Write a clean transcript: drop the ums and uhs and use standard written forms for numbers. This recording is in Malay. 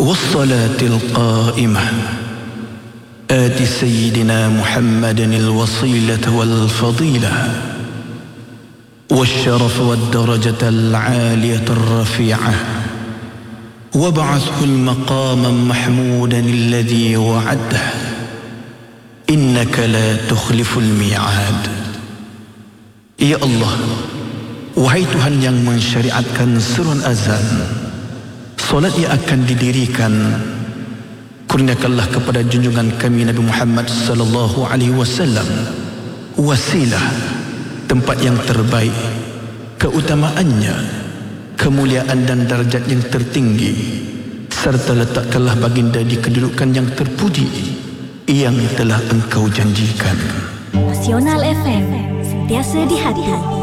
والصلاة القائمة آت سيدنا محمد الوصيلة والفضيلة والشرف والدرجة العالية الرفيعة وابعثه المقام محمودا الذي وعده إنك لا تخلف الميعاد. Ya Allah, wahai Tuhan yang mensyariatkan seruan azan, solat yang akan didirikan, kurniakanlah kepada junjungan kami Nabi Muhammad sallallahu alaihi wasallam wasilah, tempat yang terbaik, keutamaannya, kemuliaan dan darjat yang tertinggi, serta letakkanlah baginda di kedudukan yang terpuji yang telah Engkau janjikan. Nasional FM, sentiasa di hati.